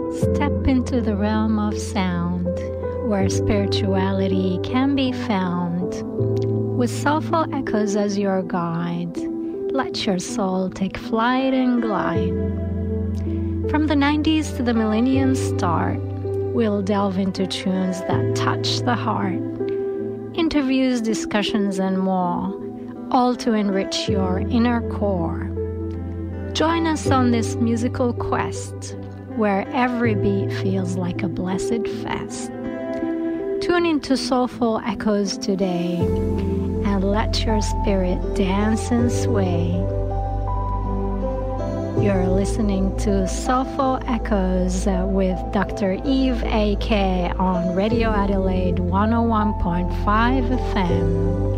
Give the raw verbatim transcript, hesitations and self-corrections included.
Step into the realm of sound, where spirituality can be found. With soulful echoes as your guide, let your soul take flight and glide. From the nineties to the millennium start, we'll delve into tunes that touch the heart. Interviews, discussions, and more, all to enrich your inner core. Join us on this musical quest, where every beat feels like a blessed fest. Tune into soulful echoes today, and let your spirit dance and sway. You're listening to Soulful Echoes uh, with Doctor Eve A K on Radio Adelaide one oh one point five F M.